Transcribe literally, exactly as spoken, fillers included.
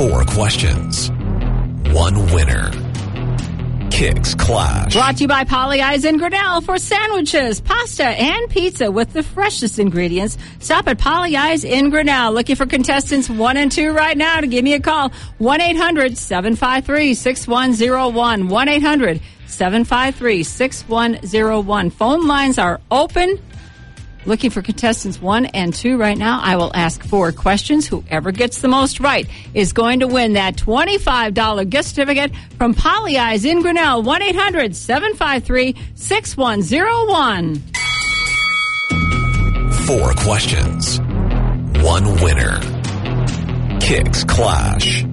Four questions. One winner. Kicks Clash. Brought to you by Polly Eyes in Grinnell for sandwiches, pasta, and pizza with the freshest ingredients. Stop at Polly Eyes in Grinnell. Looking for contestants one and two right now to give me a call. one eight hundred seven five three six one zero one. one eight hundred seven five three six one zero one. Phone lines are open. Looking for contestants one and two right now. I will ask four questions. Whoever gets the most right is going to win that twenty-five dollars gift certificate from Polly Eyes in Grinnell. one eight hundred seven five three six one zero one. Four questions. One winner. Kicks Clash.